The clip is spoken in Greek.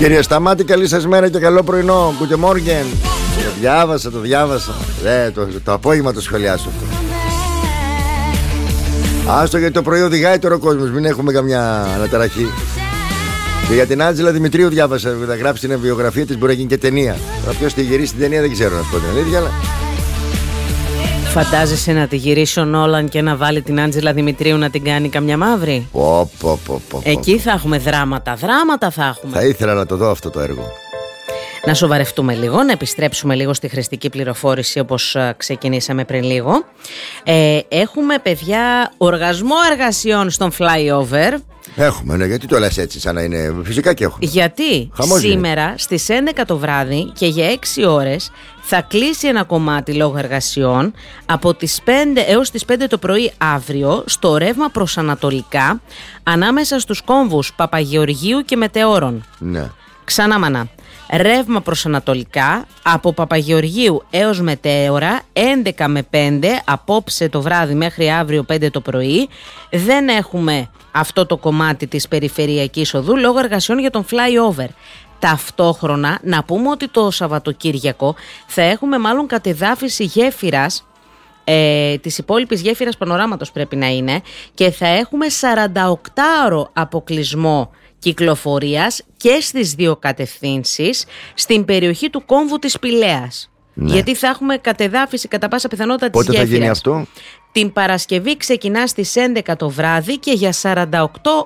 Κύριε Σταμάτη, καλή σας μέρα και καλό πρωινό. Guten Morgen. Το διάβασα. Το απόγευμα το σχολιάσω αυτό. Άστο, γιατί το πρωί οδηγάει τώρα ο κόσμος. Μην έχουμε καμιά αναταραχή. Και για την Άντζελα Δημητρίου διάβασα. Θα γράψει την βιογραφία της, μπορεί να γίνει και ταινία. Τώρα ποιος τη γυρίσει την ταινία δεν ξέρω να σου πω την αλήθεια, αλλά... Φαντάζεσαι να τη γυρίσει ο Νόλαν και να βάλει την Άντζελα Δημητρίου να την κάνει καμιά μαύρη? Εκεί θα έχουμε δράματα θα έχουμε. Θα ήθελα να το δω αυτό το έργο. Να σοβαρευτούμε λίγο, να επιστρέψουμε λίγο στη χρηστική πληροφόρηση όπως ξεκινήσαμε πριν λίγο. Έχουμε, παιδιά, οργασμό εργασιών στον flyover. Έχουμε, ναι, γιατί το λες έτσι, σαν να είναι. Φυσικά και έχουμε. Γιατί σήμερα στις 11 το βράδυ και για 6 ώρες θα κλείσει ένα κομμάτι λόγω εργασιών από τις 5 έως τις 5 το πρωί αύριο στο ρεύμα προς ανατολικά ανάμεσα στους κόμβους Παπαγεωργίου και Μετεώρων. Ναι. Ξανά μανά. Ρεύμα προς ανατολικά από Παπαγεωργίου έως Μετέωρα 11 με 5 απόψε το βράδυ μέχρι αύριο 5 το πρωί. Δεν έχουμε αυτό το κομμάτι της περιφερειακής οδού λόγω εργασιών για τον flyover. Ταυτόχρονα να πούμε ότι το Σαββατοκύριακο θα έχουμε μάλλον κατεδάφιση γέφυρας, της υπόλοιπης γέφυρας Πανοράματος πρέπει να είναι, και θα έχουμε 48ωρο αποκλεισμό κυκλοφορίας και στις δύο κατευθύνσεις στην περιοχή του κόμβου της Πηλαίας. Ναι. Γιατί θα έχουμε κατεδάφιση κατά πάσα πιθανότητα της γέφυρας. Πότε θα γίνει αυτό? Την Παρασκευή ξεκινά στις 11 το βράδυ και για 48